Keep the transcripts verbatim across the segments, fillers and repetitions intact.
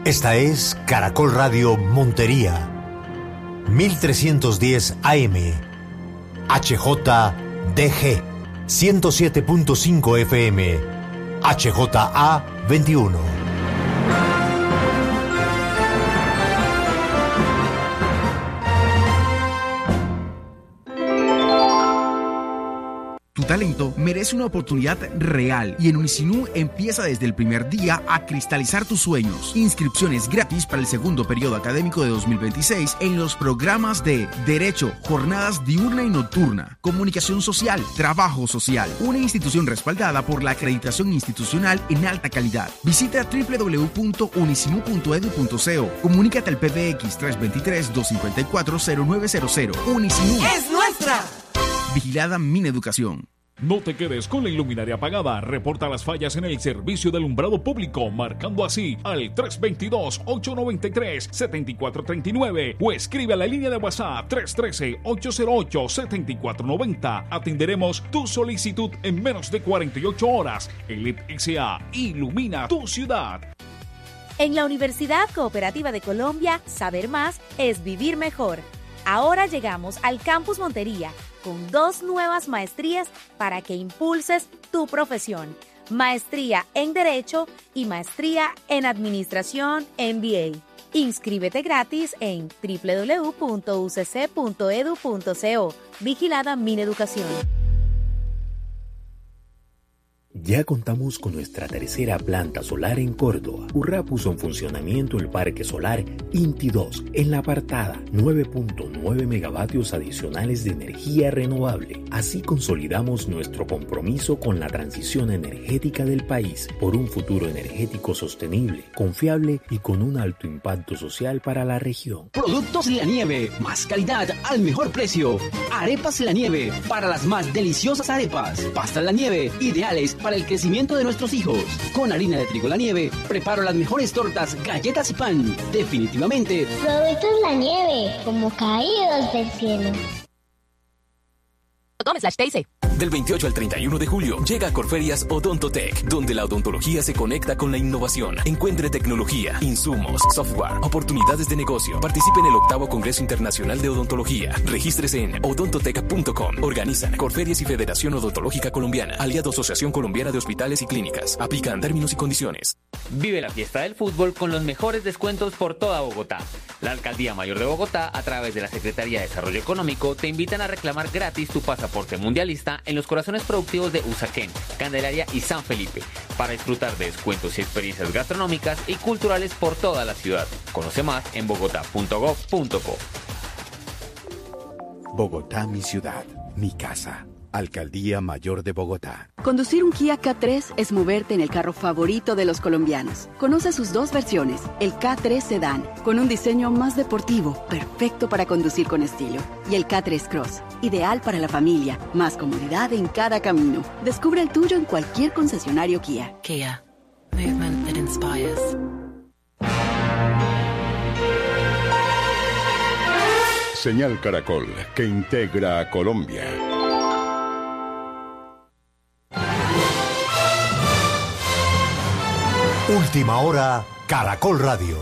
Esta es Caracol Radio Montería, mil trescientos diez A M, H J D G, ciento siete punto cinco F M, H J A veintiuno. Tu talento merece una oportunidad real y en Unisinú empieza desde el primer día a cristalizar tus sueños. Inscripciones gratis para el segundo periodo académico de dos mil veintiséis en los programas de Derecho, Jornadas Diurna y Nocturna, Comunicación Social, Trabajo Social, una institución respaldada por la acreditación institucional en alta calidad. Visita doble u doble u doble u punto unisinú punto edu punto co. Comunícate al P B X tres dos tres, dos cinco cuatro, cero nueve cero cero. Unisinú ¡es nuestra! Vigilada Mineducación. No te quedes con la iluminaria apagada. Reporta las fallas en el servicio de alumbrado público, marcando así al tres dos dos, ocho nueve tres, siete cuatro tres nueve o escribe a la línea de WhatsApp tres uno tres, ocho cero ocho, siete cuatro nueve cero. Atenderemos tu solicitud en menos de cuarenta y ocho horas. El E T S A ilumina tu ciudad. En la Universidad Cooperativa de Colombia, saber más es vivir mejor. Ahora llegamos al Campus Montería con dos nuevas maestrías para que impulses tu profesión. Maestría en Derecho y Maestría en Administración M B A. Inscríbete gratis en doble u doble u doble u punto u c c punto edu punto co. Vigilada Mineducación. Ya contamos con nuestra tercera planta solar en Córdoba. Urra puso en funcionamiento el parque solar Inti dos en la apartada, nueve punto nueve megavatios adicionales de energía renovable. Así consolidamos nuestro compromiso con la transición energética del país por un futuro energético sostenible, confiable y con un alto impacto social para la región. Productos La Nieve, más calidad al mejor precio. Arepas La Nieve, para las más deliciosas arepas. Pastas La Nieve, ideales para el crecimiento de nuestros hijos. Con harina de trigo La Nieve, preparo las mejores tortas, galletas y pan. Definitivamente, Productos La Nieve, como caídos del cielo. Del veintiocho al treinta y uno de julio llega a Corferias Odontotech, donde la odontología se conecta con la innovación. Encuentre tecnología, insumos, software, oportunidades de negocio. Participe en el octavo Congreso Internacional de Odontología. Regístrese en odontotech punto com. Organizan Corferias y Federación Odontológica Colombiana. Aliado Asociación Colombiana de Hospitales y Clínicas. Aplican términos y condiciones. Vive la fiesta del fútbol con los mejores descuentos por toda Bogotá. La Alcaldía Mayor de Bogotá, a través de la Secretaría de Desarrollo Económico, te invitan a reclamar gratis tu pasaporte mundialista en los corazones productivos de Usaquén, Candelaria y San Felipe, para disfrutar de descuentos y experiencias gastronómicas y culturales por toda la ciudad. Conoce más en bogotá punto gov punto co. Bogotá, mi ciudad, mi casa. Alcaldía Mayor de Bogotá. Conducir un Kia K tres es moverte en el carro favorito de los colombianos. Conoce sus dos versiones, el K tres Sedan, con un diseño más deportivo, perfecto para conducir con estilo, y el K tres Cross, ideal para la familia, más comodidad en cada camino. Descubre el tuyo en cualquier concesionario Kia. Kia, movement that inspires. Señal Caracol, que integra a Colombia. Última hora, Caracol Radio.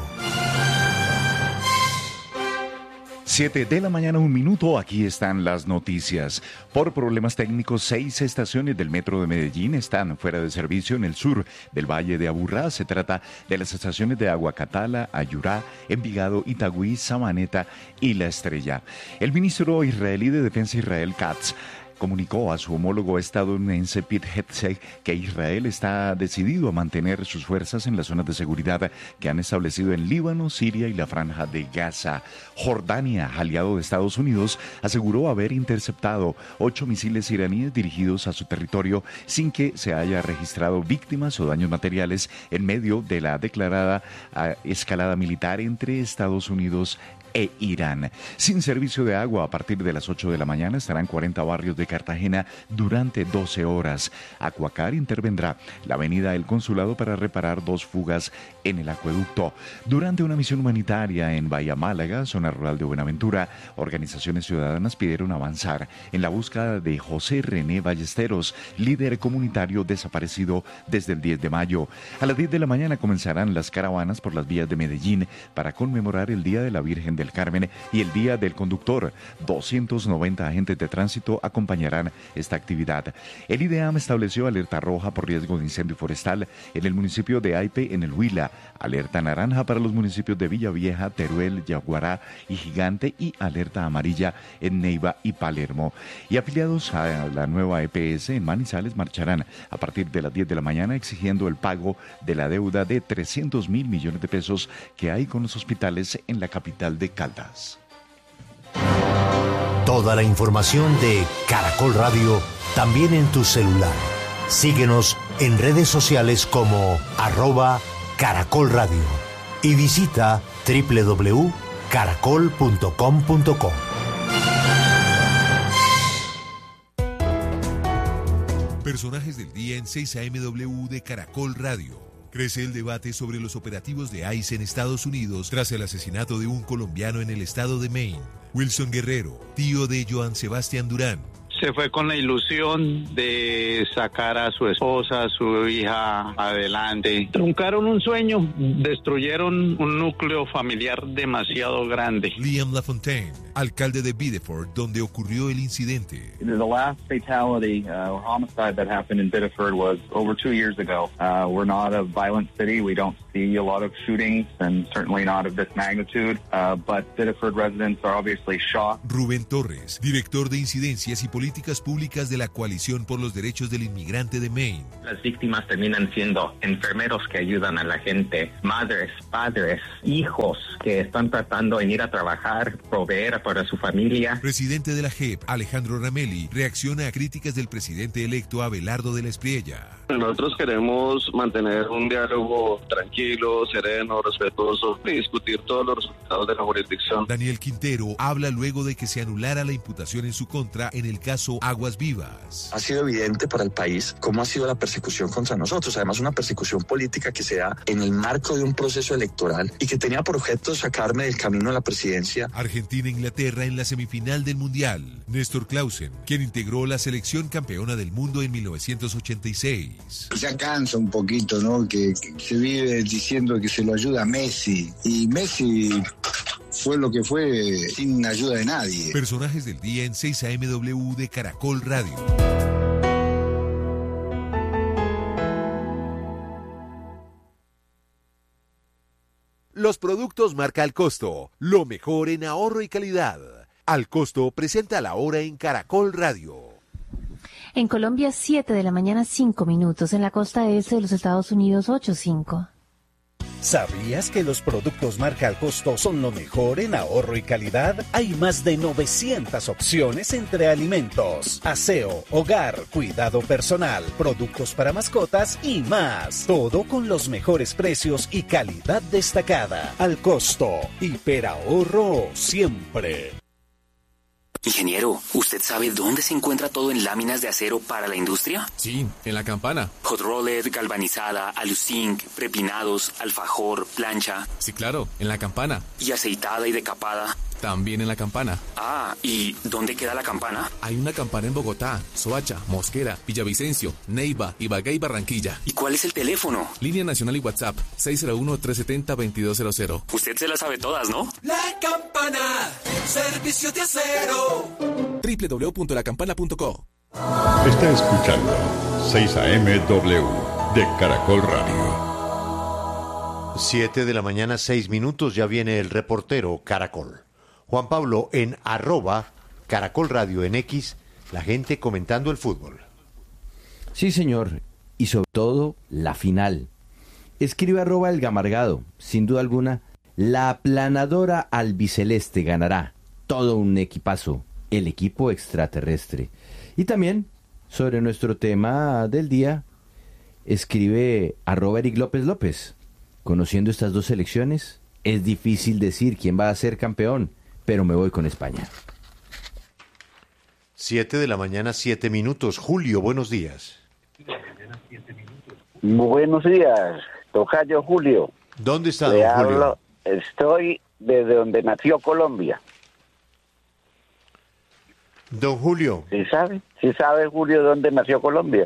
Siete de la mañana, un minuto, aquí están las noticias. Por problemas técnicos, seis estaciones del Metro de Medellín están fuera de servicio en el sur del Valle de Aburrá. Se trata de las estaciones de Aguacatala, Ayurá, Envigado, Itagüí, Samaneta y La Estrella. El ministro israelí de Defensa, Israel Katz, comunicó a su homólogo estadounidense Pete Hegseth que Israel está decidido a mantener sus fuerzas en las zonas de seguridad que han establecido en Líbano, Siria y la Franja de Gaza. Jordania, aliado de Estados Unidos, aseguró haber interceptado ocho misiles iraníes dirigidos a su territorio sin que se haya registrado víctimas o daños materiales en medio de la declarada uh, escalada militar entre Estados Unidos e Irán. Sin servicio de agua a partir de las ocho de la mañana estarán cuarenta barrios de Cartagena durante doce horas. Acuacar intervendrá la avenida El Consulado para reparar dos fugas en el acueducto. Durante una misión humanitaria en Bahía Málaga, zona rural de Buenaventura, organizaciones ciudadanas pidieron avanzar en la búsqueda de José René Ballesteros, líder comunitario desaparecido desde el diez de mayo. A las diez de la mañana comenzarán las caravanas por las vías de Medellín para conmemorar el Día de la Virgen del Carmen y el Día del Conductor. doscientos noventa agentes de tránsito acompañarán esta actividad. El IDEAM estableció alerta roja por riesgo de incendio forestal en el municipio de Aipe, en el Huila, alerta naranja para los municipios de Villavieja, Teruel, Yaguará y Gigante y alerta amarilla en Neiva y Palermo. Y afiliados a la nueva E P S en Manizales marcharán a partir de las diez de la mañana exigiendo el pago de la deuda de trescientos mil millones de pesos que hay con los hospitales en la capital de Caldas. Toda la información de Caracol Radio también en tu celular. Síguenos en redes sociales como arroba Caracol Radio y visita doble u doble u doble u punto caracol punto com punto co. Personajes del día en seis A M W de Caracol Radio. Crece el debate sobre los operativos de ICE en Estados Unidos tras el asesinato de un colombiano en el estado de Maine. Wilson Guerrero, tío de Joan Sebastián Durán. Se fue con la ilusión de sacar a su esposa, a su hija adelante. Truncaron un sueño, destruyeron un núcleo familiar demasiado grande. Liam Lafontaine, alcalde de Biddeford, donde ocurrió el incidente. The last fatality uh, or homicide that happened in Biddeford was over two years ago. Uh, we're not a violent city. We don't see a lot of shootings and certainly not of this magnitude. Uh, but Biddeford residents are obviously shocked. Rubén Torres, director de incidencias y políticas públicas de la Coalición por los Derechos del Inmigrante de Maine. Las víctimas terminan siendo enfermeros que ayudan a la gente, madres, padres, hijos que están tratando de ir a trabajar, proveer para su familia. Presidente de la J E P, Alejandro Ramelli, reacciona a críticas del presidente electo Abelardo de la Espriella. Nosotros queremos mantener un diálogo tranquilo, sereno, respetuoso y discutir todos los resultados de la jurisdicción. Daniel Quintero habla luego de que se anulara la imputación en su contra en el caso Aguas Vivas. Ha sido evidente para el país cómo ha sido la persecución contra nosotros, además una persecución política que se da en el marco de un proceso electoral y que tenía por objeto sacarme del camino a la presidencia. Argentina-Inglaterra en la semifinal del Mundial. Néstor Clausen, quien integró la selección campeona del mundo en mil novecientos ochenta y seis. Ya cansa un poquito, ¿no? Que, que se vive diciendo que se lo ayuda a Messi. Y Messi fue lo que fue sin ayuda de nadie. Personajes del día en seis A M W de Caracol Radio. Los productos marca Al Costo, lo mejor en ahorro y calidad. Al Costo presenta la hora en Caracol Radio. En Colombia, siete de la mañana, cinco minutos. En la costa este de los Estados Unidos, ocho cinco. ¿Sabías que los productos marca Al Costo son lo mejor en ahorro y calidad? Hay más de novecientas opciones entre alimentos, aseo, hogar, cuidado personal, productos para mascotas y más. Todo con los mejores precios y calidad destacada. Al Costo, hiperahorro siempre. Ingeniero, ¿usted sabe dónde se encuentra todo en láminas de acero para la industria? Sí, en la Campana. Hot rolled, galvanizada, aluzinc, prepinados, alfajor, plancha. Sí, claro, en la Campana. ¿Y aceitada y decapada? También en la Campana. Ah, ¿y dónde queda la Campana? Hay una Campana en Bogotá, Soacha, Mosquera, Villavicencio, Neiva, Ibagué y Barranquilla. ¿Y cuál es el teléfono? Línea nacional y WhatsApp, seis cero uno, tres siete cero, veintidós cero cero. Usted se las sabe todas, ¿no? La Campana, servicio de acero. doble u doble u doble u punto la campana punto co. Está escuchando seis A M W de Caracol Radio. siete de la mañana, seis minutos, ya viene el reportero Caracol. Juan Pablo, en arroba Caracol Radio en X, la gente comentando el fútbol. Sí, señor, y sobre todo la final. Escribe arroba El Gamargado, sin duda alguna, la aplanadora albiceleste ganará. Todo un equipazo, el equipo extraterrestre. Y también, sobre nuestro tema del día, escribe arroba Eric López López. Conociendo estas dos selecciones, Es difícil decir quién va a ser campeón, pero me voy con España. Siete de la mañana, siete minutos. Julio, buenos días. Buenos días, tocayo Julio. ¿Dónde está, Le don Julio? hablo, estoy desde donde nació Colombia. Don Julio. ¿Sí sabe? ¿Sí sabe, Julio, dónde nació Colombia?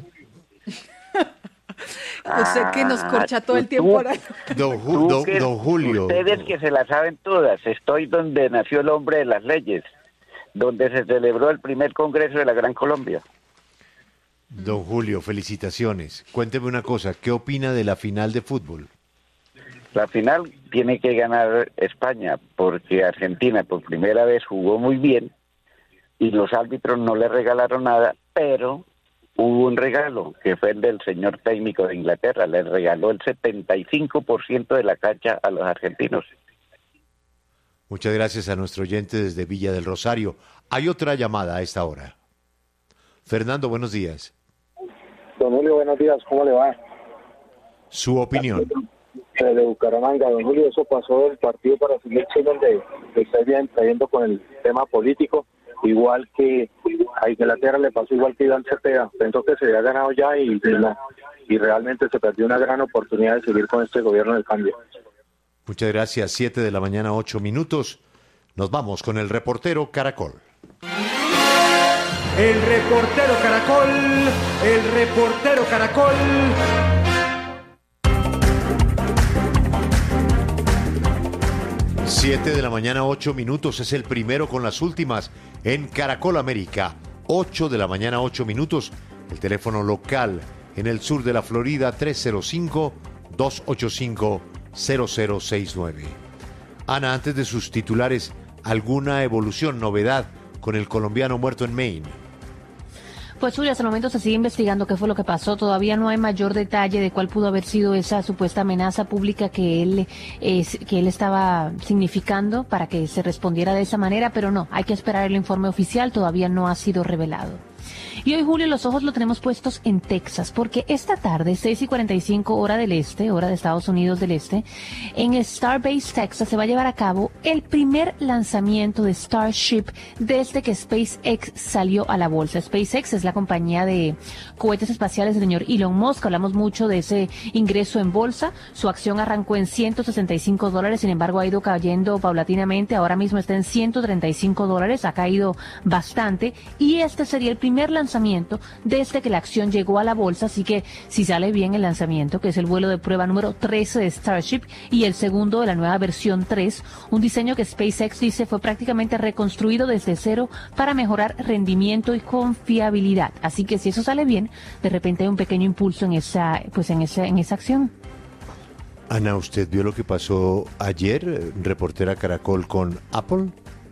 Yo sé que nos corcha todo el tú- tiempo ahora. Don, Ju- Tú don- que- don Julio. Ustedes que se la saben todas. Estoy donde nació el hombre de las leyes, donde se celebró el primer congreso de la Gran Colombia. Don Julio, felicitaciones. Cuénteme una cosa, ¿qué opina de la final de fútbol? La final tiene que ganar España, porque Argentina por primera vez jugó muy bien y los árbitros no le regalaron nada, pero hubo un regalo, que fue el del señor técnico de Inglaterra, le regaló el setenta y cinco por ciento de la cancha a los argentinos. Muchas gracias a nuestro oyente desde Villa del Rosario. Hay otra llamada a esta hora. Fernando, buenos días. Don Julio, buenos días, ¿cómo le va? Su opinión. Eh, de Bucaramanga, don Julio, eso pasó del partido para seguir donde está bien trayendo con el tema político, igual que a Inglaterra le pasó igual que Iván Cepeda, pensó que se había ganado ya y, y no, y realmente se perdió una gran oportunidad de seguir con este gobierno del cambio. Muchas gracias. Siete de la mañana, ocho minutos. Nos vamos con el reportero Caracol. El reportero Caracol, el reportero Caracol. Siete de la mañana, ocho minutos. Es el primero con las últimas en Caracol América. Ocho de la mañana, ocho minutos. El teléfono local en el sur de la Florida, tres cero cinco, dos ocho cinco, cero cero seis nueve. Ana, antes de sus titulares, ¿alguna evolución, novedad con el colombiano muerto en Maine? Pues Julio, hasta el momento se sigue investigando qué fue lo que pasó. Todavía no hay mayor detalle de cuál pudo haber sido esa supuesta amenaza pública que él, eh, que él estaba significando para que se respondiera de esa manera, pero no, hay que esperar el informe oficial, todavía no ha sido revelado. Y hoy, Julio, los ojos lo tenemos puestos en Texas, porque esta tarde, seis y cuarenta y cinco hora del este, hora de Estados Unidos del Este, en Starbase, Texas, se va a llevar a cabo el primer lanzamiento de Starship desde que SpaceX salió a la bolsa. SpaceX es la compañía de cohetes espaciales del señor Elon Musk. Hablamos mucho de ese ingreso en bolsa. Su acción arrancó en ciento sesenta y cinco dólares, sin embargo, ha ido cayendo paulatinamente. Ahora mismo está en ciento treinta y cinco dólares, ha caído bastante, y este sería el primer lanzamiento desde que la acción llegó a la bolsa, así que si sale bien el lanzamiento, que es el vuelo de prueba número trece de Starship y el segundo de la nueva versión tres, un diseño que SpaceX dice fue prácticamente reconstruido desde cero para mejorar rendimiento y confiabilidad. Así que si eso sale bien, de repente hay un pequeño impulso en esa, pues en esa, en esa acción. Ana, ¿usted vio lo que pasó ayer, reportera Caracol, con Apple?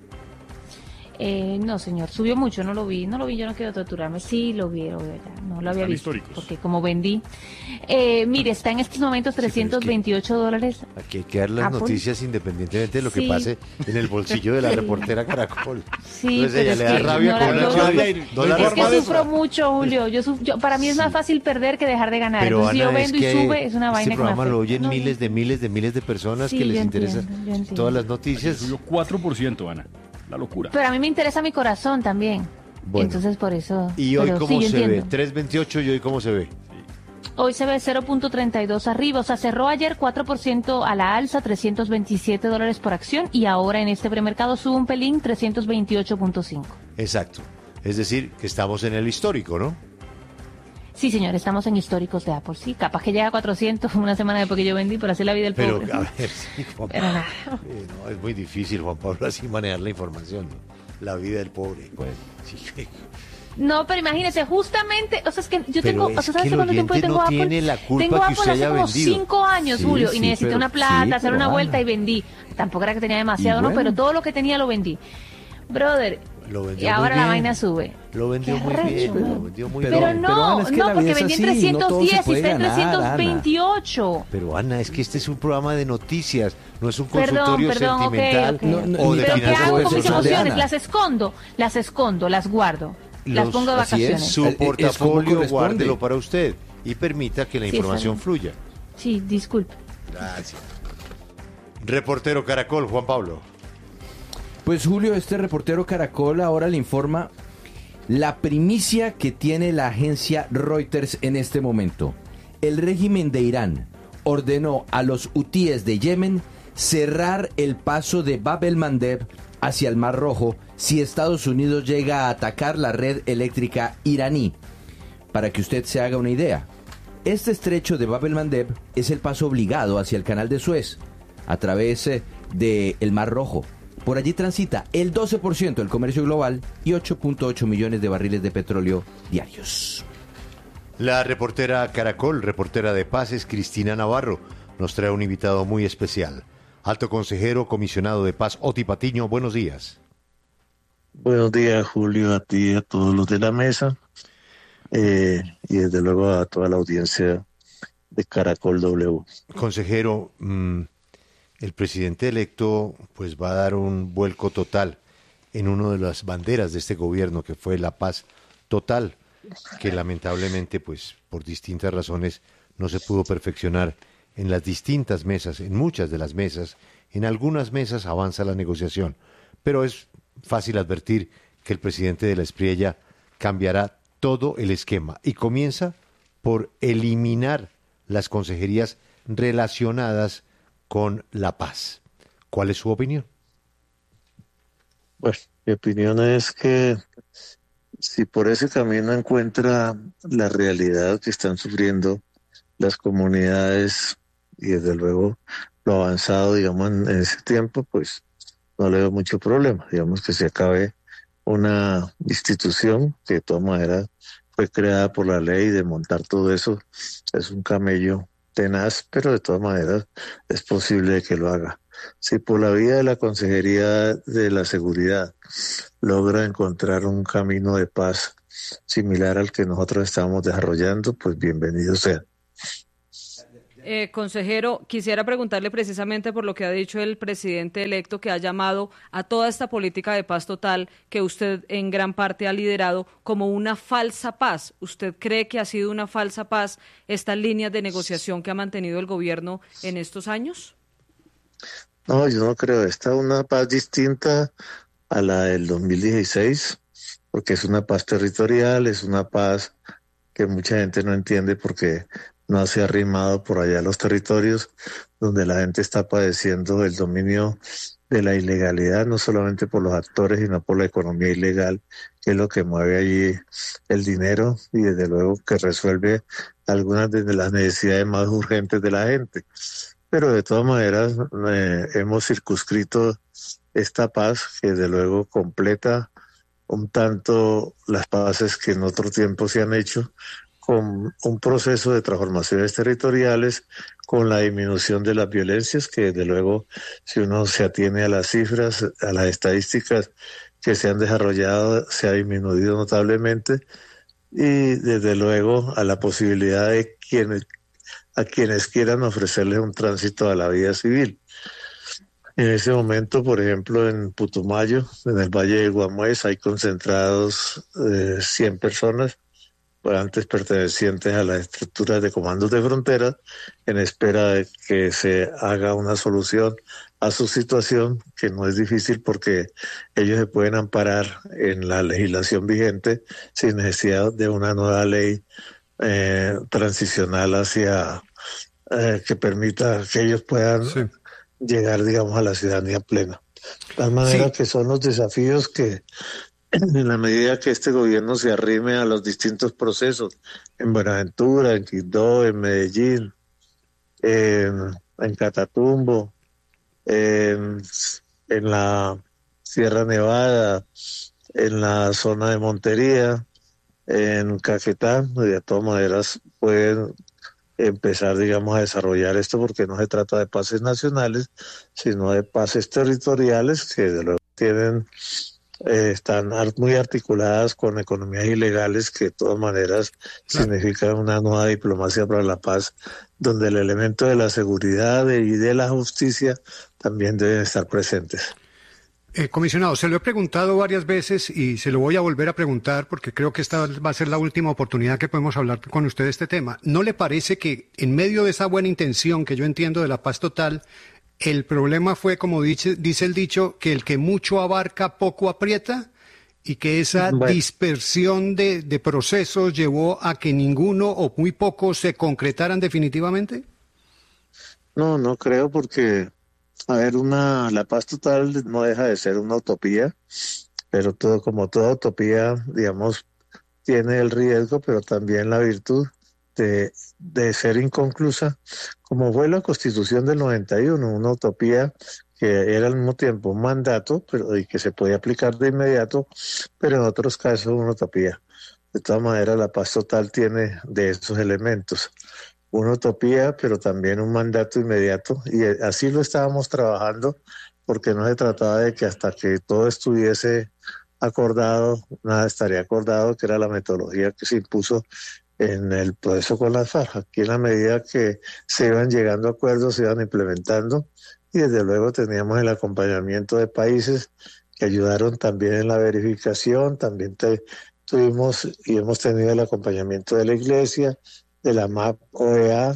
Eh, no, señor, subió mucho, no lo vi, no lo vi, yo no quiero torturarme. Sí, lo vi, lo vi ya, no lo había Están visto, históricos. porque como vendí. Eh, mire, está en estos momentos trescientos veintiocho dólares. Aquí hay que dar las Apple. noticias independientemente de lo que Sí. pase en el bolsillo de la Sí. reportera Caracol. Sí, Entonces pero ella es le da que rabia no con la- una no, acción no, de Es dólar que más. sufro mucho, Julio. Yo, suf- yo- para mí es más fácil perder que dejar de ganar. Pero Entonces, Ana, si yo es vendo que y sube, es una este vaina que me programa lo afecta. oyen No, miles de miles de miles de personas Sí, que les yo interesan entiendo, yo entiendo. todas las noticias. Subió cuatro por ciento, Ana. La locura. Pero a mí me interesa mi corazón también. Bueno. Entonces, por eso. ¿Y hoy pero cómo sí, yo se ve? entiendo. tres veintiocho y hoy cómo se ve. Hoy se ve cero punto treinta y dos arriba, o sea, cerró ayer cuatro por ciento a la alza, trescientos veintisiete dólares por acción, y ahora en este premercado sube un pelín, trescientos veintiocho punto cinco. Exacto. Es decir, que estamos en el histórico, ¿no? Sí, señor, estamos en históricos de Apple. Sí, capaz que llega a cuatrocientos una semana después que yo vendí, pero así es la vida del Pero, pobre. a ver, sí, Juan Pero Pablo. nada. Eh, no, es muy difícil, Juan Pablo, así manejar la información, ¿no? La vida del pobre. Pues, sí. No, pero imagínese, justamente, o sea, es que yo Pero tengo, es o sea, ¿sabes que el cuánto tiempo yo oyente tengo no Apple? tiene la culpa tengo que Apple usted hace haya como vendido. cinco años, Sí, Julio, sí, y necesité pero- una plata, sí, hacer pero una Ana. vuelta y vendí. Tampoco era que tenía demasiado, Y ¿no? bueno. Pero todo lo que tenía lo vendí. Brother, Lo vendió y ahora muy la bien. vaina sube. Lo vendió Qué muy arrecho, bien, ¿no? lo vendió muy Pero, bien. no, Ana, es que no, la porque vida es vendí en así, no trescientos todo se diez y puede está en ganar, trescientos Ana. veintiocho. Pero Ana, es que este es un programa de noticias, no es un Perdón, consultorio perdón, ok, sentimental ok. o de Pero ¿qué finanzas hago con mis personales. emociones? Las escondo, las escondo, las guardo, las Los- pongo de así es, vacaciones. su Es como portafolio corresponde. guárdelo para usted y permita que la Sí, información está fluya. Sí, disculpe. Gracias. Reportero Caracol, Juan Pablo. Pues Julio, este reportero Caracol ahora le informa la primicia que tiene la agencia Reuters en este momento. El régimen de Irán ordenó a los hutíes de Yemen cerrar el paso de Bab el-Mandeb hacia el Mar Rojo si Estados Unidos llega a atacar la red eléctrica iraní. Para que usted se haga una idea, este estrecho de Bab el-Mandeb es el paso obligado hacia el canal de Suez, a través del Mar Rojo. Por allí transita el doce por ciento del comercio global y ocho punto ocho millones de barriles de petróleo diarios. La reportera Caracol, reportera de paz, es Cristina Navarro. Nos trae un invitado muy especial. Alto consejero, comisionado de paz, Oti Patiño, buenos días. Buenos días, Julio, a ti y a todos los de la mesa, eh, y desde luego a toda la audiencia de Caracol W. Consejero, mmm, el presidente electo pues va a dar un vuelco total en una de las banderas de este gobierno, que fue la paz total, que lamentablemente pues por distintas razones no se pudo perfeccionar en las distintas mesas, en muchas de las mesas. En algunas mesas avanza la negociación, pero es fácil advertir que el presidente de la Espriella cambiará todo el esquema y comienza por eliminar las consejerías relacionadas con la paz. ¿Cuál es su opinión? Bueno, mi opinión es que si por ese camino encuentra la realidad que están sufriendo las comunidades y desde luego lo avanzado, digamos, en, en ese tiempo, pues no le veo mucho problema. Digamos que se acabe una institución que de todas maneras fue creada por la ley, de montar todo eso es un camello tenaz, pero de todas maneras es posible que lo haga. Si por la vía de la Consejería de la Seguridad logra encontrar un camino de paz similar al que nosotros estamos desarrollando, pues bienvenido sea. Eh, consejero, quisiera preguntarle precisamente por lo que ha dicho el presidente electo, que ha llamado a toda esta política de paz total que usted en gran parte ha liderado como una falsa paz. ¿Usted cree que ha sido una falsa paz estas líneas de negociación que ha mantenido el gobierno en estos años? No, yo no creo. Esta es una paz distinta a la del dos mil dieciséis, porque es una paz territorial, es una paz que mucha gente no entiende porque no se ha arrimado por allá a los territorios donde la gente está padeciendo el dominio de la ilegalidad, no solamente por los actores, sino por la economía ilegal, que es lo que mueve allí el dinero y desde luego que resuelve algunas de las necesidades más urgentes de la gente. Pero de todas maneras eh, hemos circunscrito esta paz que desde luego completa un tanto las paces que en otro tiempo se han hecho, con un proceso de transformaciones territoriales, con la disminución de las violencias, que desde luego si uno se atiene a las cifras, a las estadísticas que se han desarrollado, se ha disminuido notablemente, y desde luego a la posibilidad de quienes, a quienes quieran ofrecerles un tránsito a la vida civil. En ese momento, por ejemplo, en Putumayo, en el Valle de Guamués, hay concentrados eh, cien personas, antes pertenecientes a las estructuras de comandos de frontera, en espera de que se haga una solución a su situación, que no es difícil porque ellos se pueden amparar en la legislación vigente sin necesidad de una nueva ley eh, transicional hacia eh, que permita que ellos puedan sí. llegar, digamos, a la ciudadanía plena. De tal manera sí. que son los desafíos que, en la medida que este gobierno se arrime a los distintos procesos, en Buenaventura, en Quindó, en Medellín, en, en Catatumbo, en, en la Sierra Nevada, en la zona de Montería, en Caquetá, de todas maneras pueden empezar, digamos, a desarrollar esto, porque no se trata de paces nacionales, sino de paces territoriales que de luego tienen... Eh, están muy articuladas con economías ilegales que de todas maneras claro. significan una nueva diplomacia para la paz, donde el elemento de la seguridad y de la justicia también deben estar presentes. Eh, comisionado, se lo he preguntado varias veces y se lo voy a volver a preguntar porque creo que esta va a ser la última oportunidad que podemos hablar con usted de este tema. ¿No le parece que en medio de esa buena intención que yo entiendo de la paz total, El problema fue, como dice, dice el dicho, que el que mucho abarca, poco aprieta, y que esa bueno. dispersión de, de procesos llevó a que ninguno o muy pocos se concretaran definitivamente. No, no creo, porque, a ver, una la paz total no deja de ser una utopía, pero todo como toda utopía, digamos, tiene el riesgo, pero también la virtud de, de ser inconclusa, como fue la Constitución del noventa y uno, una utopía que era al mismo tiempo un mandato, pero y que se podía aplicar de inmediato, pero en otros casos una utopía. De todas maneras, la paz total tiene de esos elementos. Una utopía, pero también un mandato inmediato, y así lo estábamos trabajando, porque no se trataba de que hasta que todo estuviese acordado, nada estaría acordado, que era la metodología que se impuso en el proceso con las FARC. Aquí en la medida que se iban llegando a acuerdos, se iban implementando, y desde luego teníamos el acompañamiento de países que ayudaron también en la verificación, también te, tuvimos y hemos tenido el acompañamiento de la Iglesia, de la M A P O E A,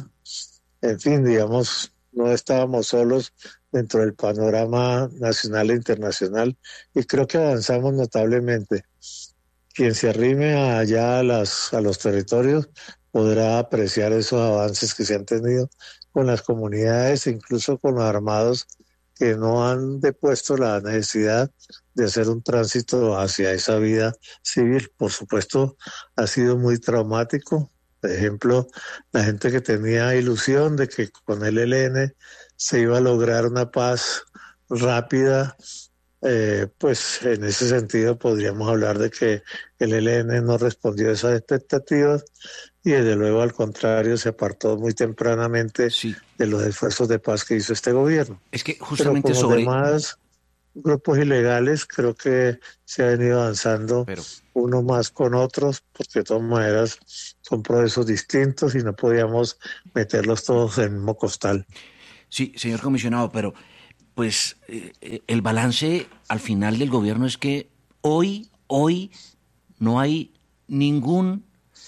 en fin, digamos, no estábamos solos dentro del panorama nacional e internacional, y creo que avanzamos notablemente. Quien se arrime allá a, las, a los territorios podrá apreciar esos avances que se han tenido con las comunidades, incluso con los armados, que no han depuesto la necesidad de hacer un tránsito hacia esa vida civil. Por supuesto, ha sido muy traumático. Por ejemplo, la gente que tenía ilusión de que con el E L N se iba a lograr una paz rápida, eh, pues en ese sentido podríamos hablar de que el E L N no respondió a esas expectativas, y desde luego al contrario se apartó muy tempranamente sí. de los esfuerzos de paz que hizo este gobierno. Es que justamente Pero con sobre... los demás grupos ilegales creo que se ha venido avanzando Pero... uno más con otros, porque de todas maneras son procesos distintos y no podíamos meterlos todos en el mismo costal. Sí, señor comisionado, pero pues eh, el balance al final del gobierno es que hoy, hoy no hay ningún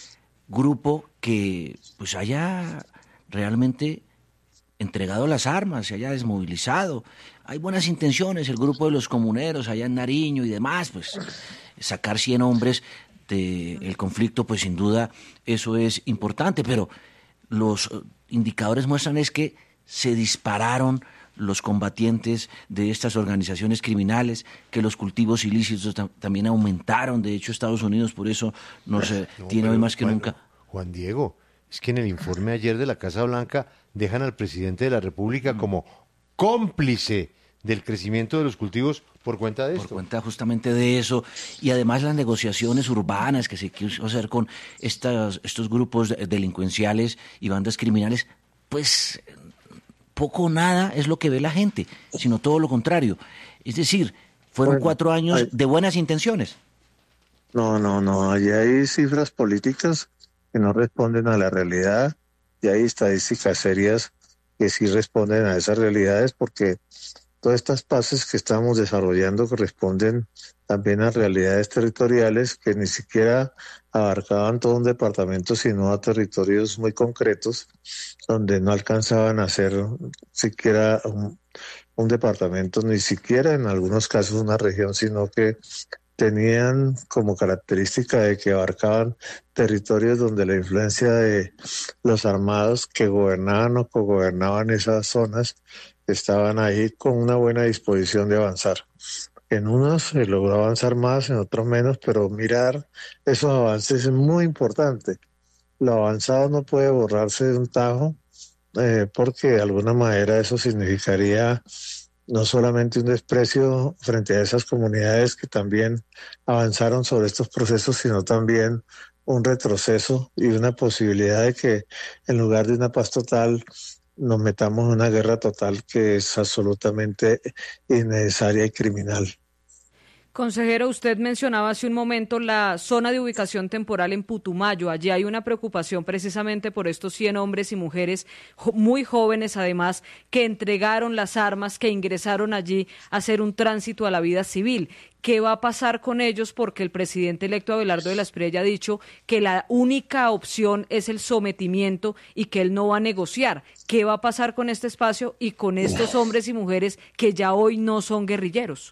grupo que pues haya realmente entregado las armas, se haya desmovilizado. Hay buenas intenciones, el grupo de los comuneros allá en Nariño y demás, pues sacar cien hombres del conflicto, pues sin duda eso es importante, pero los indicadores muestran es que se dispararon los combatientes de estas organizaciones criminales, que los cultivos ilícitos tam- también aumentaron. De hecho, Estados Unidos por eso nos eh, no, tiene hoy más que Juan, nunca. Juan Diego, es que en el informe ayer de la Casa Blanca dejan al presidente de la República mm. como cómplice del crecimiento de los cultivos por cuenta de por esto. Por cuenta justamente de eso, y además las negociaciones urbanas que se quiso hacer con estas, estos grupos delincuenciales y bandas criminales, pues poco o nada es lo que ve la gente, sino todo lo contrario. Es decir, fueron bueno, cuatro años hay... de buenas intenciones. No, no, no, allí hay cifras políticas que no responden a la realidad, y hay estadísticas serias que sí responden a esas realidades, porque todas estas paces que estamos desarrollando corresponden también a realidades territoriales que ni siquiera abarcaban todo un departamento, sino a territorios muy concretos, donde no alcanzaban a ser siquiera un, un departamento, ni siquiera en algunos casos una región, sino que tenían como característica de que abarcaban territorios donde la influencia de los armados que gobernaban o cogobernaban esas zonas estaban ahí con una buena disposición de avanzar. En unos se logró avanzar más, en otros menos, pero mirar esos avances es muy importante. Lo avanzado no puede borrarse de un tajo, eh, porque de alguna manera eso significaría no solamente un desprecio frente a esas comunidades que también avanzaron sobre estos procesos, sino también un retroceso y una posibilidad de que en lugar de una paz total nos metamos en una guerra total que es absolutamente innecesaria y criminal. Consejero, usted mencionaba hace un momento la zona de ubicación temporal en Putumayo. Allí hay una preocupación precisamente por estos cien hombres y mujeres jo- muy jóvenes, además, que entregaron las armas, que ingresaron allí a hacer un tránsito a la vida civil. ¿Qué va a pasar con ellos? Porque el presidente electo Abelardo de la Espriella ha dicho que la única opción es el sometimiento y que él no va a negociar. ¿Qué va a pasar con este espacio y con estos hombres y mujeres que ya hoy no son guerrilleros?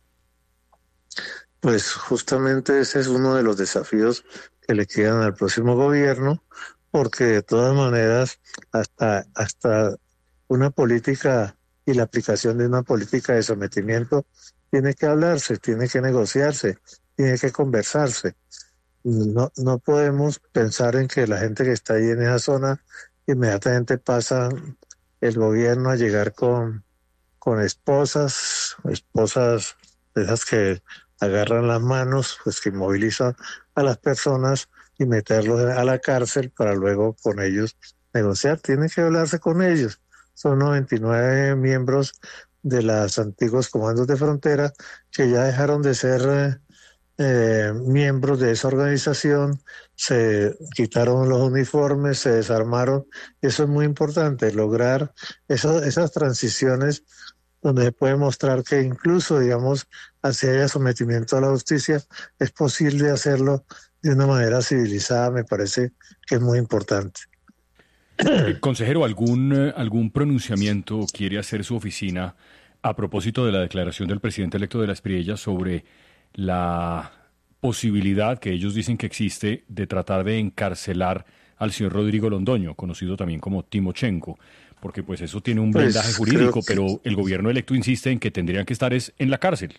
Pues justamente ese es uno de los desafíos que le quedan al próximo gobierno, porque de todas maneras hasta, hasta una política y la aplicación de una política de sometimiento tiene que hablarse, tiene que negociarse, tiene que conversarse. No, no podemos pensar en que la gente que está ahí en esa zona inmediatamente pasa el gobierno a llegar con, con esposas, esposas de esas que agarran las manos, pues que inmovilizan a las personas y meterlos a la cárcel para luego con ellos negociar. Tiene que hablarse con ellos. Son noventa y nueve miembros de los antiguos comandos de frontera que ya dejaron de ser eh, miembros de esa organización, se quitaron los uniformes, se desarmaron. Eso es muy importante, lograr eso, esas transiciones donde se puede mostrar que incluso, digamos, hacia haya sometimiento a la justicia, es posible hacerlo de una manera civilizada. Me parece que es muy importante. Eh, consejero, ¿algún, eh, algún pronunciamiento quiere hacer su oficina a propósito de la declaración del presidente electo de la Espriella sobre la posibilidad que ellos dicen que existe de tratar de encarcelar al señor Rodrigo Londoño, conocido también como Timochenko? Porque pues eso tiene un Pues, blindaje jurídico, creo que- pero el gobierno electo insiste en que tendrían que estar es en la cárcel.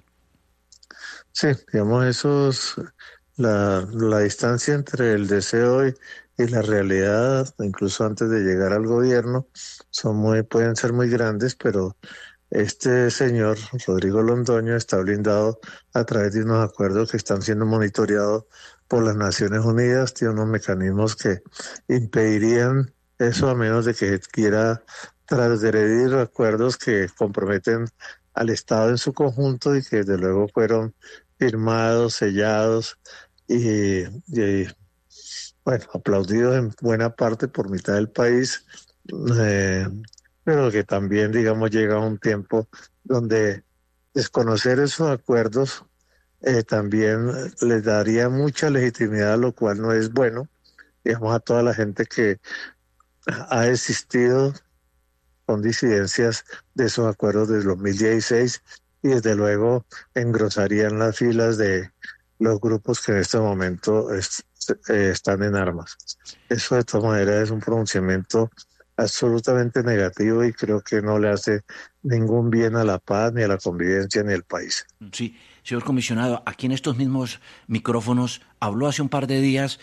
Sí, digamos, eso es la, la distancia entre el deseo y, y la realidad, incluso antes de llegar al gobierno, son muy, pueden ser muy grandes, pero este señor, Rodrigo Londoño, está blindado a través de unos acuerdos que están siendo monitoreados por las Naciones Unidas, tiene unos mecanismos que impedirían eso a menos de que quiera transgredir acuerdos que comprometen al Estado en su conjunto y que desde luego fueron firmados, sellados y, y bueno, aplaudidos en buena parte por mitad del país, eh, pero que también, digamos, llega un tiempo donde desconocer esos acuerdos eh, también les daría mucha legitimidad, lo cual no es bueno, digamos, a toda la gente que ha existido con disidencias de esos acuerdos del dos mil dieciséis y desde luego engrosarían las filas de los grupos que en este momento es, eh, están en armas. Eso de todas maneras es un pronunciamiento absolutamente negativo y creo que no le hace ningún bien a la paz, ni a la convivencia, ni al país. Sí, señor comisionado, aquí en estos mismos micrófonos habló hace un par de días